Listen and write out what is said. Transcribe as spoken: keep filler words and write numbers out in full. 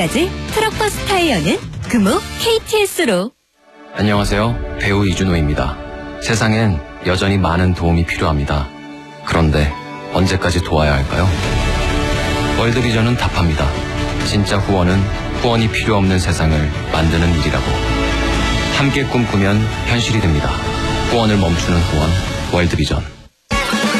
언제까지 트럭버스 타이어는 금호 케이티에스로. 안녕하세요. 배우 이준호입니다. 세상엔 여전히 많은 도움이 필요합니다. 그런데 언제까지 도와야 할까요? 월드비전은 답합니다. 진짜 후원은 후원이 필요 없는 세상을 만드는 일이라고. 함께 꿈꾸면 현실이 됩니다. 후원을 멈추는 후원, 월드비전.